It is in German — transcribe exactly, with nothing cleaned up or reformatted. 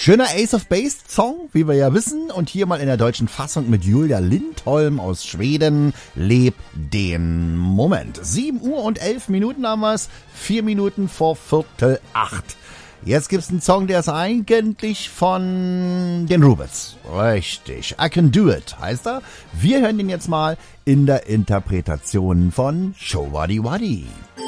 Schöner Ace of Base Song, wie wir ja wissen. Und hier mal in der deutschen Fassung mit Julia Lindholm aus Schweden. Leb den Moment. sieben Uhr und elf Minuten haben wir's. Vier Minuten vor Viertel acht. Jetzt gibt's einen Song, der ist eigentlich von den Rubettes. Richtig. I Can Do It heißt er. Wir hören den jetzt mal in der Interpretation von Showaddy Waddy.